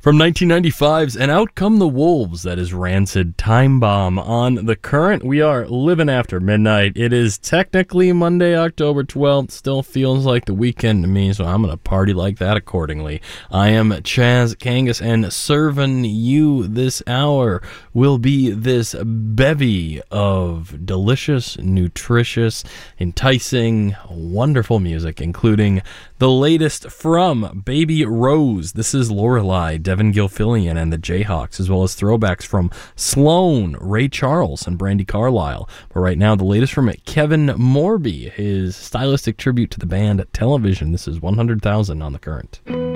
From 1995's And Out Come the Wolves, that is Rancid Time Bomb. On the current, we are living after midnight. It is technically Monday, October 12th. Still feels like the weekend to me, so I'm going to party like that accordingly. I am Chaz Kangas, and serving you this hour will be this bevy of delicious, nutritious, enticing, wonderful music, including the latest from Baby Rose. This is Lorelei, Devin Gilfillian, and the Jayhawks, as well as throwbacks from Sloan, Ray Charles, and Brandi Carlile. But right now, the latest from Kevin Morby, his stylistic tribute to the band Television. This is 100,000 on the current.